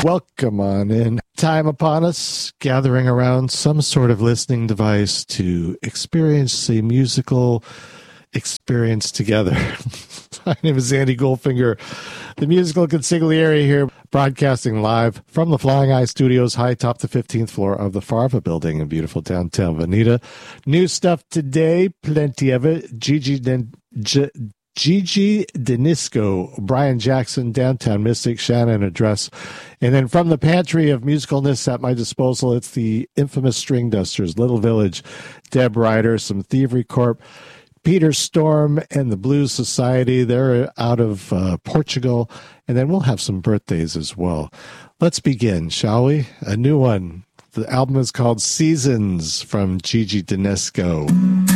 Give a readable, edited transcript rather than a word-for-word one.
Welcome on in. Time upon us, gathering around some sort of listening device to experience a musical experience together. My name is Andy Goldfinger, the musical consigliere here, broadcasting live from the Flying Eye Studios, high top the 15th floor of the Farva building in beautiful downtown Veneta. New stuff today, plenty of it. Gigi Denisco, Brian Jackson, Downtown Mystic, Shannon Address. And then from the pantry of musicalness at my disposal, it's the infamous String Dusters, Little Village, Deb Ryder, some Thievery Corp, Peter Storm, and the Blues Society. They're out of Portugal. And then we'll have some birthdays as well. Let's begin, shall we? A new one. The album is called Seasons from Gigi Denisco.